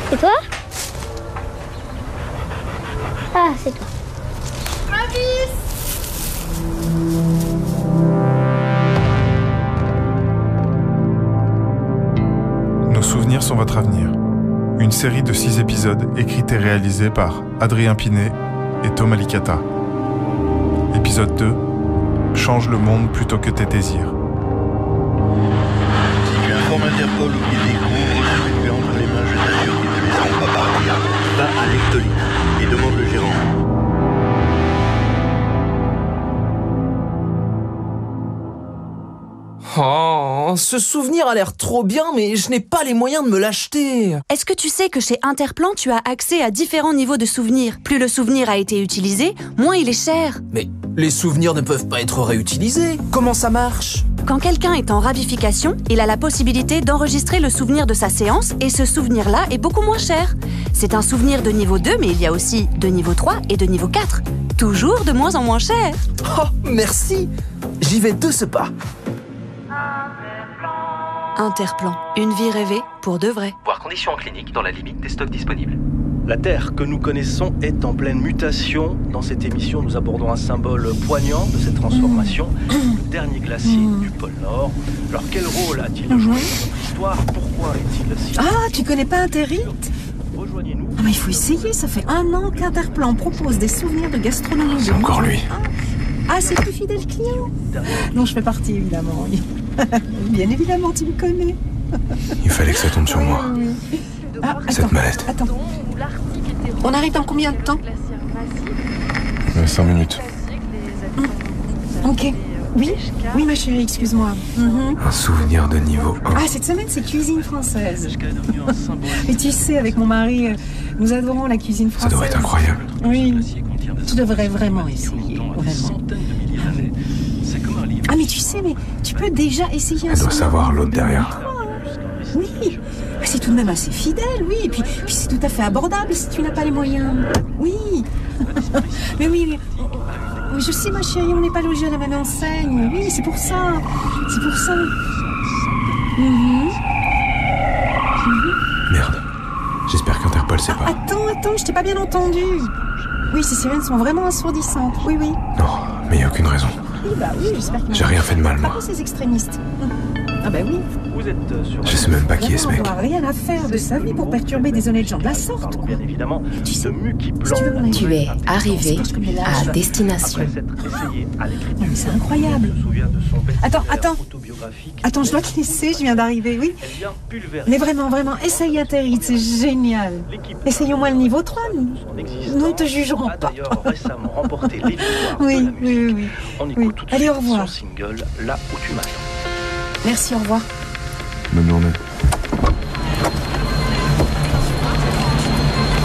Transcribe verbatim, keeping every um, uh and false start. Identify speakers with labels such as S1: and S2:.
S1: C'est toi? Ah, c'est toi.
S2: Travis!
S3: Nos souvenirs sont votre avenir. Une série de six épisodes écrite et réalisée par Adrien Pinet et Thomas Licata. Épisode deux. Change le monde plutôt que tes désirs.
S4: Si tu informes Interpol ou qu'il découvre ce que tu as entre les mains, je t'assure qu'ils ne te laisseront pas partir. Va à l'Ectoli et demande le gérant.
S5: Oh, ce souvenir a l'air trop bien, mais je n'ai pas les moyens de me l'acheter.
S6: Est-ce que tu sais que chez Interplan, tu as accès à différents niveaux de souvenirs? Plus le souvenir a été utilisé, moins il est cher.
S5: Mais les souvenirs ne peuvent pas être réutilisés. Comment ça marche?
S6: Quand quelqu'un est en ravification, il a la possibilité d'enregistrer le souvenir de sa séance et ce souvenir-là est beaucoup moins cher. C'est un souvenir de niveau deux, mais il y a aussi de niveau trois et de niveau quatre. Toujours de moins en moins cher.
S5: Oh, merci. J'y vais de ce pas.
S6: Interplan, une vie rêvée pour de vrai.
S7: Voir conditions en clinique dans la limite des stocks disponibles.
S4: La Terre que nous connaissons est en pleine mutation. Dans cette émission, nous abordons un symbole poignant de cette transformation, le dernier glacier du pôle Nord. Alors, quel rôle a-t-il joué dans notre histoire? Pourquoi est-il si...
S2: Ah, tu connais pas Interite?
S4: Rejoignez-nous.
S2: Ah, mais il faut essayer, ça fait un an qu'Interplan propose des souvenirs de gastronomie.
S3: C'est encore lui.
S2: Ah, c'est plus fidèle client? Non, je fais partie, évidemment. Oui. Bien évidemment, tu me connais.
S3: Il fallait que ça tombe sur moi.
S2: Oui, oui. Ah,
S3: Cette
S2: attends,
S3: mallette.
S2: Attends. On arrive dans combien de temps?
S3: Euh, cinq minutes.
S2: Ok. Oui, oui, ma chérie, excuse-moi. Mhm.
S3: Un souvenir de niveau un.
S2: Ah, cette semaine, c'est cuisine française. Et tu sais, avec mon mari, euh, nous adorons la cuisine
S3: Ça
S2: française.
S3: devrait être incroyable.
S2: Oui, tu devrais vraiment essayer, vraiment. Ah, mais tu sais, mais tu peux déjà essayer un
S3: Elle doit
S2: souvenir.
S3: savoir l'autre derrière.
S2: Oui, c'est tout de même assez fidèle, oui. Et puis, puis c'est tout à fait abordable si tu n'as pas les moyens. Oui. Mais oui, mais, oui, je sais, ma chérie, on n'est pas logés à la même enseigne. Oui, c'est pour ça. C'est pour ça. Mhm.
S3: Merde. J'espère qu'Interpol sait pas.
S2: Attends, attends, je t'ai pas bien entendu. Oui, ces sirènes sont vraiment assourdissantes. Oui, oui.
S3: Non, mais il n'y a aucune raison.
S2: Oui, bah oui, j'espère que...
S3: J'ai rien fait de mal, moi.
S2: Pas ces extrémistes. Ah bah oui.
S4: Vous êtes euh, sur...
S3: Je sais même pas qui est ce
S2: On
S3: mec.
S2: n'aura rien à faire de sa vie pour perturber des honnêtes gens de la sorte, quoi.
S4: Bien évidemment,
S2: Tu sais,
S4: ce muki
S2: si
S4: blanc.
S2: tu veux mon avis.
S8: Tu es arrivé à destination.
S4: Après s'être essayé à l'écriture,
S2: Non, mais c'est incroyable.
S4: je me souviens de son best-seller
S2: Attends, attends.
S4: autobiographique.
S2: Attends, je dois te laisser, je viens d'arriver, oui.
S4: Elle vient pulvériser
S2: Mais vraiment, vraiment, essaye Interite, c'est génial.
S4: l'équipe.
S2: Essayons moins le niveau trois, nous.
S4: Son existence
S2: Nous ne te jugerons
S4: a
S2: pas.
S4: d'ailleurs récemment remporté les victoires
S2: Oui,
S4: de la
S2: oui,
S4: musique.
S2: oui, oui.
S4: On écoute
S2: Oui.
S4: tout de
S2: Allez,
S4: suite
S2: au revoir.
S4: son single Là où tu m'attends.
S2: Merci, au revoir.
S3: Bonne journée.